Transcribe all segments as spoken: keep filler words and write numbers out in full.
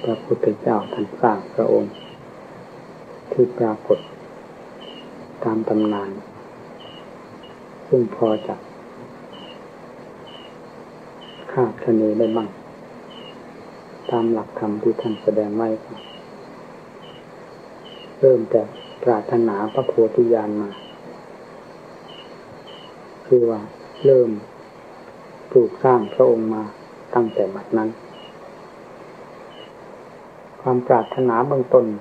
พระพุทธเจ้าท่านสร้างพระองค์ที่ปรากฏตามตำนานซึ่งพอจะคาดคะเนได้บ้างตามหลักธรรมที่ท่านแสดงไว้เริ่มแต่ปรารถนาพระโพธิญาณมาคือว่าเริ่มปลูกสร้างพระองค์มาตั้งแต่บัดนั้นความปรารถนาเบื้องต้น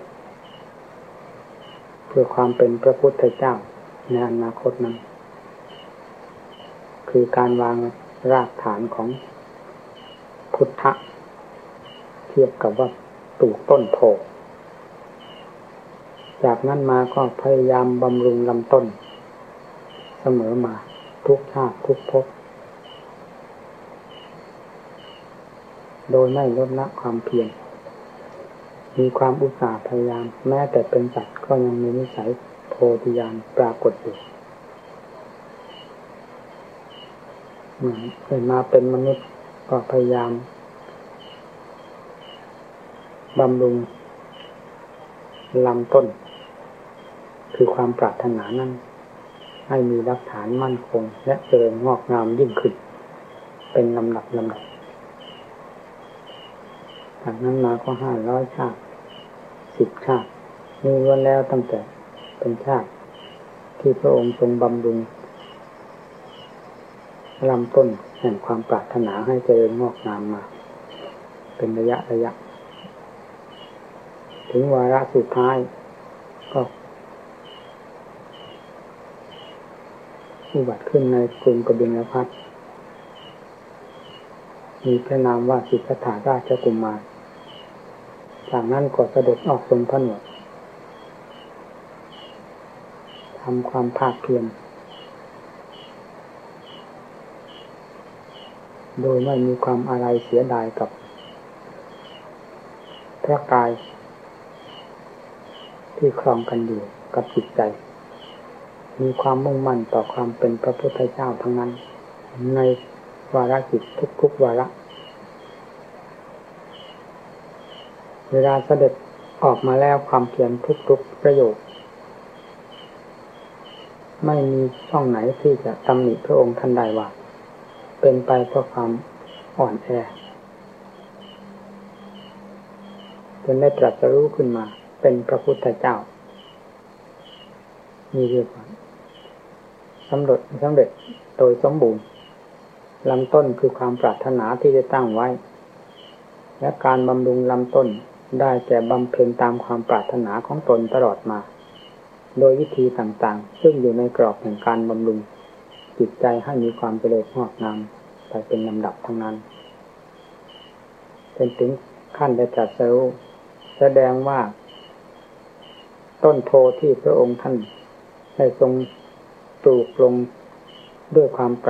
เพื่อความเป็นพระพุทธเจ้าในอนาคตนั้นคือการวางรากฐานของพุทธะเทียบกับว่าปลูกต้นโพจากนั้นมาก็พยายามบำรุงลำต้นเสมอมาทุกชาติทุกภพโดยไม่ลดละความเพียรมีความอุตสาห์พยายามแม้แต่เป็นสัตว์ก็ยังมีนิสัยโพธิญาณปรากฏอยู่เหมือนเคยมาเป็นมนุษย์ก็พยายามบำรุงลำต้นคือความปรารถนานั้นให้มีรากฐานมั่นคงและเจริญงอกงามยิ่งขึ้นเป็นลำดับลำดับจากนั้นมาก็ห้าร้อยชาติสิบชาติมีล้วนแล้วตั้งแต่เป็นชาติที่พระองค์ทรงบำรุงลำต้นแห่งความปรารถนาให้เจริญงอกงามมาเป็นระยะระยะถึงวาระสุดท้ายก็อุบัติขึ้นในกรุงกบิลพัสดุมีพระนามว่าสิทธัตถราชกุมารจากนั้นก็เสด็จออกทรงผนวดทำความภาคเพียรโดยไม่มีความอะไรเสียดายกับพระกายที่ครองกันอยู่กับจิตใจมีความมุ่งมั่นต่อความเป็นพระพุทธเจ้าทั้งนั้นในวาระจิตทุกๆวาระเวลาเสด็จออกมาแล้วความเพียรทุกๆประโยคไม่มีช่องไหนที่จะตำหนิพระองค์ท่านใดว่าเป็นไปเพราะความอ่อนแอจนได้ตรัสรู้ขึ้นมาเป็นพระพุทธเจ้ามีเรียกว่าสำเร็จสำเร็จโดยสมบูรณ์ลำต้นคือความปรารถนาที่จะตั้งไว้และการบำรุงลำต้นได้แก่บำเพ็ญตามความปรารถนาของตนตลอดมาโดยวิธีต่างๆซึ่งอยู่ในกรอบแห่งการบำรุงจิตใจให้มีความเจริญงอกงามไปเป็นลำดับทั้งนั้นเป็นถึงขั้นได้ตรัสรู้แสดงว่าต้นโพที่พระองค์ท่านได้ทรงปลูกลงด้วยความ